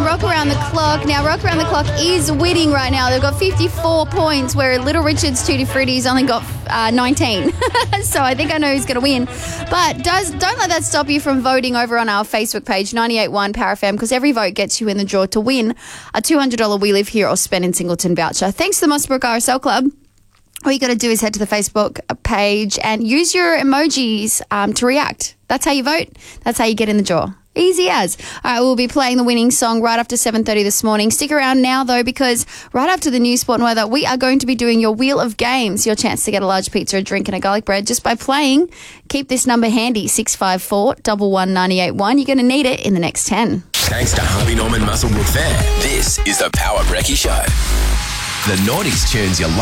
from Rock Around the Clock. Now, Rock Around the Clock is winning right now. They've got 54 points, where Little Richard's Tutti Frutti's only got 19. So I think I know who's going to win. But don't let that stop you from voting over on our Facebook page, 98.1 Power FM, because every vote gets you in the draw to win a $200 We Live Here or Spend in Singleton voucher. Thanks to the Mossbrook RSL Club. All you got to do is head to the Facebook page and use your emojis to react. That's how you vote. That's how you get in the draw. Easy as. All right, we'll be playing the winning song right after 7:30 this morning. Stick around now, though, because right after the news, sport and weather, we are going to be doing your Wheel of Games, your chance to get a large pizza, a drink and a garlic bread just by playing. Keep this number handy, 654 11981. You're going to need it in the next 10. Thanks to Harvey Norman Muswellbrook Fair. This is the Power Brekkie Show. The 90s tunes you love.